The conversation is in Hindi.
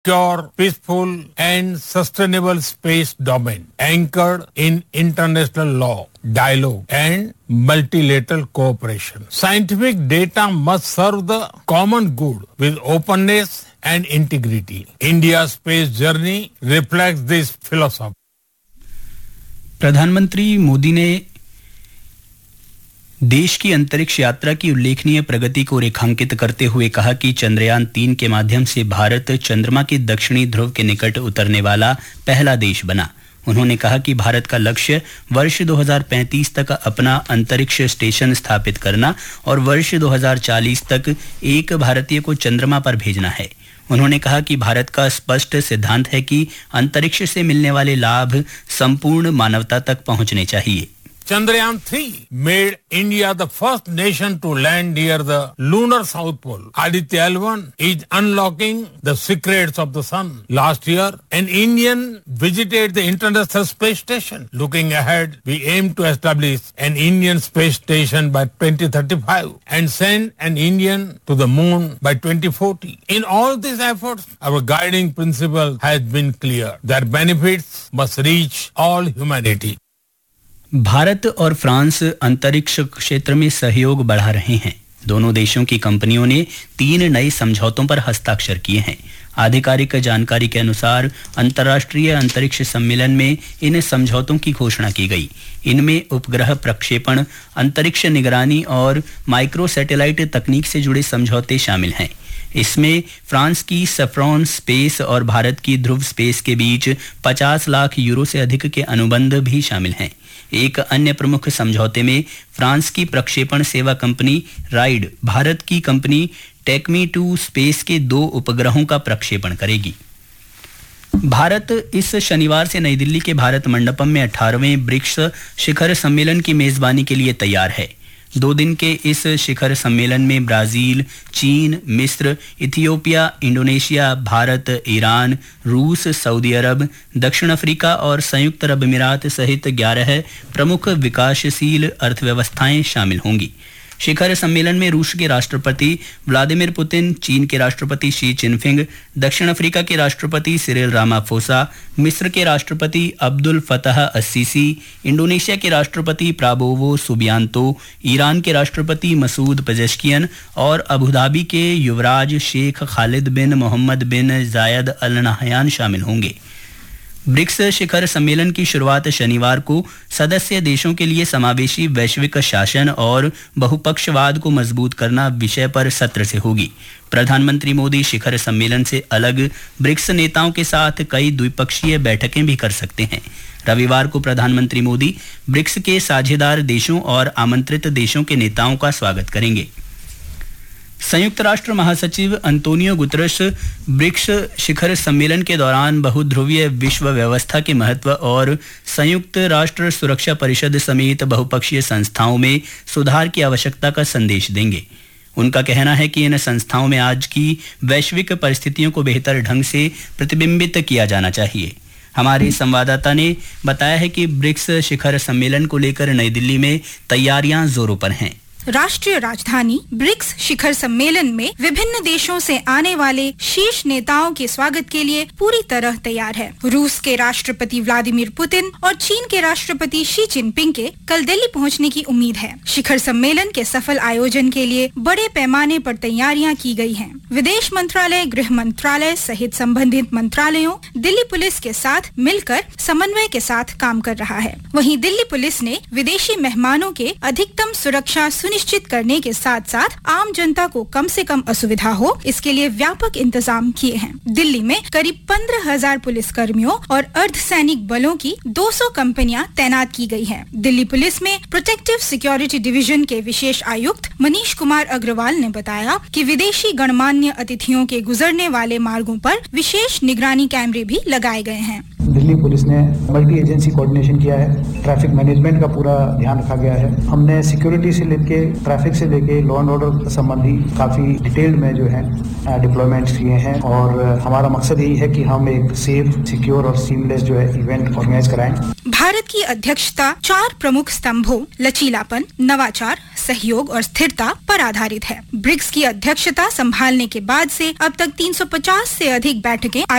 secure, peaceful and sustainable space domain anchored in international law, dialogue and multilateral cooperation. Scientific data must serve the common good with openness and integrity. India's space journey reflects this philosophy. प्रधानमंत्री मोदी ने देश की अंतरिक्ष यात्रा की उल्लेखनीय प्रगति को रेखांकित करते हुए कहा कि चंद्रयान 3 के माध्यम से भारत चंद्रमा के दक्षिणी ध्रुव के निकट उतरने वाला पहला देश बना। उन्होंने कहा कि भारत का लक्ष्य वर्ष 2035 तक अपना अंतरिक्ष स्टेशन स्थापित करना और वर्ष 2040 तक एक भारतीय को चंद्रमा पर भेजना है। उन्होंने कहा कि भारत का स्पष्ट सिद्धांत है कि अंतरिक्ष से मिलने वाले लाभ संपूर्ण मानवता तक पहुंचने चाहिए। Chandrayaan 3 made India the first nation to land near the lunar south pole. Aditya L1 is unlocking the secrets of the sun. Last year, an Indian visited the International Space Station. Looking ahead, we aim to establish an Indian space station by 2035 and send an Indian to the moon by 2040. In all these efforts, our guiding principle has been clear. Their benefits must reach all humanity. Bharat और फ्रांस अंतरिक्ष क्षेत्र में सहयोग बढ़ा रहे हैं। दोनों देशों की कंपनियों ने 3 नए समझौतों पर हस्ताक्षर किए हैं। आधिकारिक जानकारी के अनुसार अंतर्राष्ट्रीय अंतरिक्ष सम्मेलन में इन समझौतों की घोषणा की गई। इनमें उपग्रह प्रक्षेपण, अंतरिक्ष निगरानी और माइक्रो सैटेलाइट तकनीक से जुड़े समझौते शामिल हैं। इसमें फ्रांस की सफ्रॉन स्पेस और भारत की ध्रुव स्पेस के बीच 50 लाख यूरो से अधिक के अनुबंध भी शामिल हैं। एक अन्य प्रमुख समझौते में फ्रांस की प्रक्षेपण सेवा कंपनी राइड भारत की कंपनी टेकमी टू स्पेस के 2 उपग्रहों का प्रक्षेपण करेगी। भारत इस शनिवार से नई दिल्ली के भारत मंडपम में 18वें ब्रिक्स शिखर सम्मेलन की मेजबानी के लिए तैयार है। 2 दिन के इस शिखर सम्मेलन में ब्राजील, चीन, मिस्र, इथियोपिया, इंडोनेशिया, भारत, ईरान, रूस, सऊदी अरब, दक्षिण अफ्रीका और संयुक्त अरब अमीरात सहित 11 प्रमुख विकासशील अर्थव्यवस्थाएं शामिल होंगी। शिखर सम्मेलन में रूस के राष्ट्रपति व्लादिमीर पुतिन, चीन के राष्ट्रपति शी जिनपिंग, दक्षिण अफ्रीका के राष्ट्रपति सिरिल रामाफोसा, मिस्र के राष्ट्रपति अब्दुल फतह अस्सीसी, इंडोनेशिया के राष्ट्रपति प्राबोवो सुबियांतो, ईरान के राष्ट्रपति मसूद पेजेश्कियन और अबुधाबी के युवराज शेख खालिद बिन मोहम्मद बिन जायद अल नहयान शामिल होंगे। ब्रिक्स शिखर सम्मेलन की शुरुआत शनिवार को सदस्य देशों के लिए समावेशी वैश्विक शासन और बहुपक्षवाद को मजबूत करना विषय पर सत्र से होगी। प्रधानमंत्री मोदी शिखर सम्मेलन से अलग ब्रिक्स नेताओं के साथ कई द्विपक्षीय बैठकें भी कर सकते हैं। रविवार को प्रधानमंत्री मोदी ब्रिक्स के साझेदार देशों और आमंत्रित देशों के नेताओं का स्वागत करेंगे। संयुक्त राष्ट्र महासचिव अंतोनियो गुतरश ब्रिक्स शिखर सम्मेलन के दौरान बहुध्रुवीय विश्व व्यवस्था के महत्व और संयुक्त राष्ट्र सुरक्षा परिषद समेत बहुपक्षीय संस्थाओं में सुधार की आवश्यकता का संदेश देंगे। उनका कहना है कि इन संस्थाओं में आज की वैश्विक परिस्थितियों को बेहतर ढंग से प्रतिबिंबित किया जाना चाहिए। हमारे संवाददाता ने बताया है कि ब्रिक्स शिखर सम्मेलन को लेकर नई दिल्ली में तैयारियां जोरों पर हैं। राष्ट्रीय राजधानी ब्रिक्स शिखर सम्मेलन में विभिन्न देशों से आने वाले शीर्ष नेताओं के स्वागत के लिए पूरी तरह तैयार है। रूस के राष्ट्रपति व्लादिमीर पुतिन और चीन के राष्ट्रपति शी जिनपिंग के कल दिल्ली पहुंचने की उम्मीद है। शिखर सम्मेलन के सफल आयोजन के लिए बड़े पैमाने पर तैयारियां की गई हैं। विदेश मंत्रालय, गृह मंत्रालय सहित संबंधित मंत्रालयों दिल्ली पुलिस के साथ मिलकर समन्वय के साथ काम कर रहा है। वहीं दिल्ली पुलिस ने विदेशी मेहमानों के अधिकतम सुरक्षा सुनिश्चित करने के साथ साथ आम जनता को कम से कम असुविधा हो, इसके लिए व्यापक इंतजाम किए हैं। दिल्ली में करीब 15,000 पुलिस कर्मियों और अर्धसैनिक बलों की 200 कंपनियां तैनात की गई हैं। दिल्ली पुलिस में प्रोटेक्टिव सिक्योरिटी डिवीजन के विशेष आयुक्त मनीष कुमार अग्रवाल ने बताया कि विदेशी गणमान्य अतिथियों के गुजरने वाले मार्गों पर विशेष निगरानी कैमरे भी लगाए गए हैं। दिल्ली पुलिस ने मल्टी एजेंसी कोऑर्डिनेशन किया है, ट्रैफिक मैनेजमेंट का पूरा ध्यान रखा गया है। हमने सिक्योरिटी से लेके ट्रैफिक से लेके लॉ एंड ऑर्डर संबंधी काफी डिटेल्ड में जो है डिप्लॉयमेंट्स किए हैं और हमारा मकसद यही है कि हम एक सेफ, सिक्योर और सीमलेस जो है इवेंट ऑर्गेनाइज कराएं। भारत की अध्यक्षता 4 प्रमुख स्तंभों लचीलापन, नवाचार, सहयोग और स्थिरता पर आधारित है। ब्रिक्स की अध्यक्षता संभालने के बाद से अब तक 350 से अधिक बैठकें